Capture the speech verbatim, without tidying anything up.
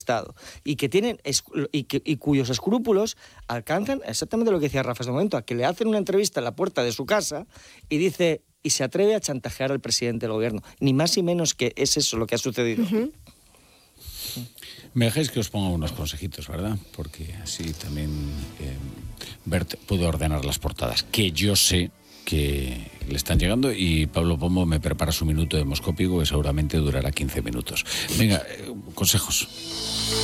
Estado y que tienen y, que, y cuyos escrúpulos alcanzan exactamente lo que decía Rafa hace un momento, a que le hacen una entrevista en la puerta de su casa y dice y se atreve a chantajear al presidente del gobierno, ni más ni menos que es eso lo que ha sucedido. Uh-huh. Me dejáis que os ponga unos consejitos, ¿verdad? Porque así también eh, Bert puede ordenar las portadas, que yo sé que le están llegando, y Pablo Pombo me prepara su minuto demoscópico que seguramente durará quince minutos. Venga, eh, consejos.